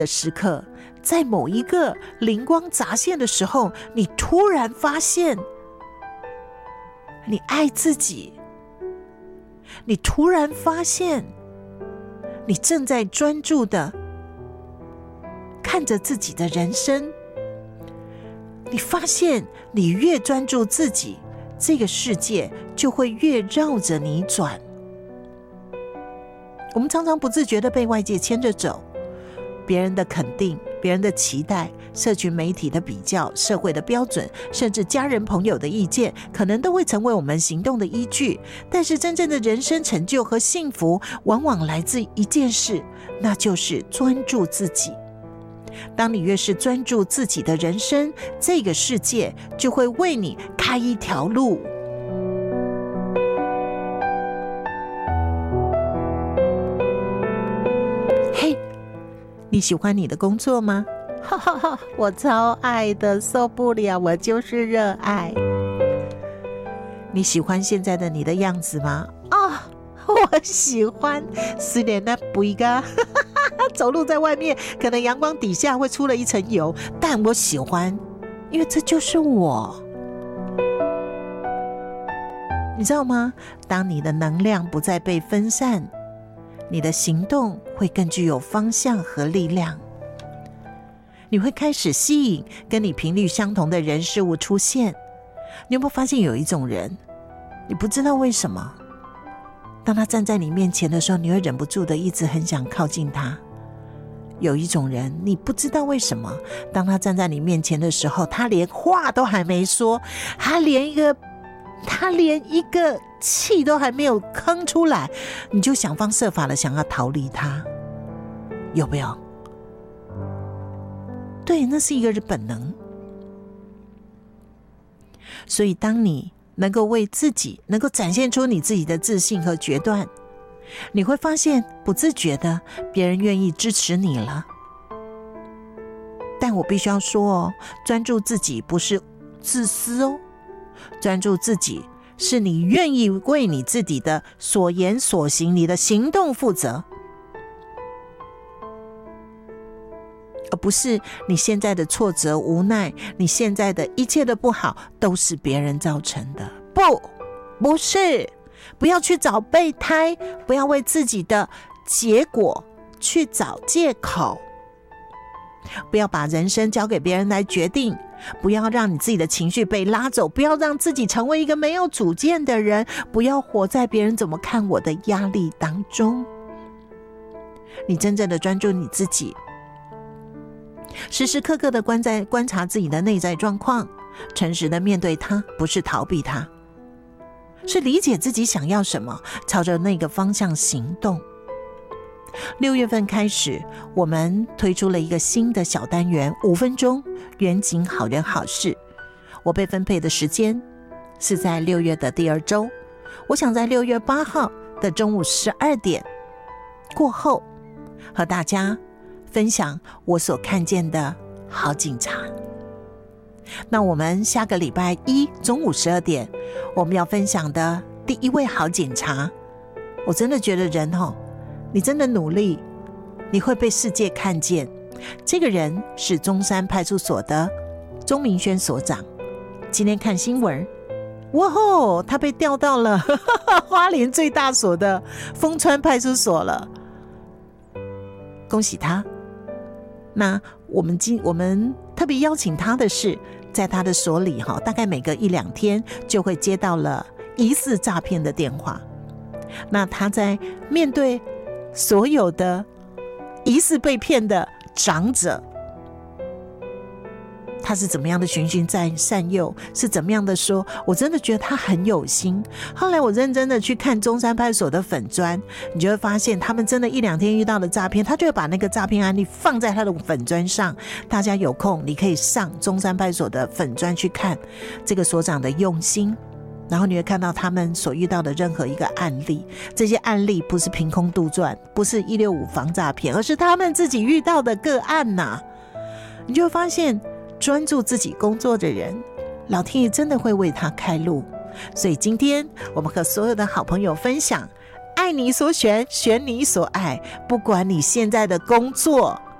的时刻，在某一个灵光乍现的时候，你突然发现你爱自己，你突然发现你正在专注的看着自己的人生，你发现你越专注自己，这个世界就会越绕着你转。我们常常不自觉地被外界牵着走，别人的肯定，别人的期待，社群媒体的比较，社会的标准，甚至家人朋友的意见，可能都会成为我们行动的依据。但是真正的人生成就和幸福往往来自一件事，那就是专注自己。当你越是专注自己的人生，这个世界就会为你开一条路。嘿，你喜欢你的工作吗？哈哈哈，我超爱的，受不了，我就是热爱。你喜欢现在的你的样子吗？我喜欢，虽然那不一个走路在外面，可能阳光底下会出了一层油，但我喜欢，因为这就是我。你知道吗？当你的能量不再被分散，你的行动会更具有方向和力量。你会开始吸引跟你频率相同的人事物出现。你有没有发现有一种人，你不知道为什么，当他站在你面前的时候，你会忍不住的一直很想靠近他。有一种人，你不知道为什么，当他站在你面前的时候，他连话都还没说，他连一个气都还没有吭出来，你就想方设法的想要逃离他。有没有？对，那是一个本能。所以当你能够为自己能够展现出你自己的自信和决断，你会发现不自觉的别人愿意支持你了。但我必须要说专注自己不是自私哦，专注自己是你愿意为你自己的所言所行，你的行动负责，而不是你现在的挫折无奈，你现在的一切的不好都是别人造成的。不是，不要去找备胎，不要为自己的结果去找借口，不要把人生交给别人来决定，不要让你自己的情绪被拉走，不要让自己成为一个没有主见的人，不要活在别人怎么看我的压力当中。你真正的专注你自己，时时刻刻的观察自己的内在状况，诚实的面对它，不是逃避它，是理解自己想要什么，朝着那个方向行动。6月份开始，我们推出了一个新的小单元，5分钟远景好人好事。我被分配的时间是在6月的第2周，我想在6月8号的中午12点过后，和大家分享我所看见的好警察。那我们下个礼拜一中午12点，我们要分享的第一位好警察，我真的觉得人你真的努力，你会被世界看见。这个人是中山派出所的钟明轩所长。今天看新闻，哇吼，他被调到了花莲最大所的丰川派出所了，恭喜他。那我们特别邀请他的是，在他的所里大概每隔1-2天就会接到了疑似诈骗的电话。那他在面对所有的疑似被骗的长者，他是怎么样的循循善诱，是怎么样的说，我真的觉得他很有心。后来我认真的去看中山派出所的粉专，你就会发现他们真的1-2天遇到了诈骗，他就会把那个诈骗案例放在他的粉专上。大家有空你可以上中山派出所的粉专去看这个所长的用心，然后你会看到他们所遇到的任何一个案例，这些案例不是凭空杜撰，不是165防诈骗，而是他们自己遇到的个案啊。你就会发现专注自己工作的人，老天爷真的会为他开路。所以今天我们和所有的好朋友分享，爱你所选，选你所爱。不管你现在的工作